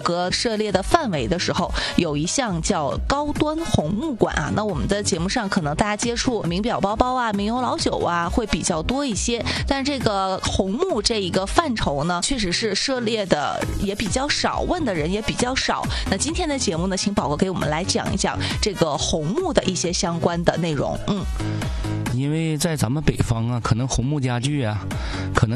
何涉猎的范围的时候，有一项叫高端红木馆啊。那我们的节目上可能大家接触名表包包啊、名油老酒啊会比较多一些，但这个红木这一个范畴呢，确实是涉猎的也比较少，问的人也比较少。那今天的节目呢，请宝哥给我们来讲一讲这个红木的一些相关的内容。 因为在咱们北方啊，可能红木家具啊，可能